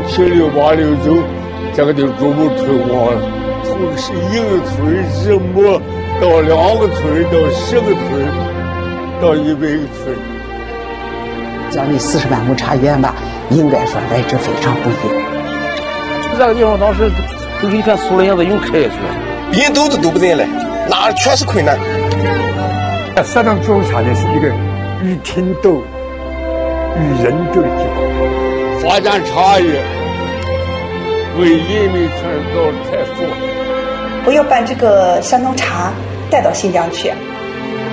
76、86、9，这个就逐步推广了，从1个村什么到2个村，到10个村，到100个村。 将近40万亩茶园吧，应该说来之非常不易。 这个地方当时就是一片苏林子涌开去， 人都是都不进来，那全是困难。 山东种茶呢是一个与天斗、与人斗的地方。 发展茶叶，为人民创造财富。 我要把这个山东茶带到新疆去。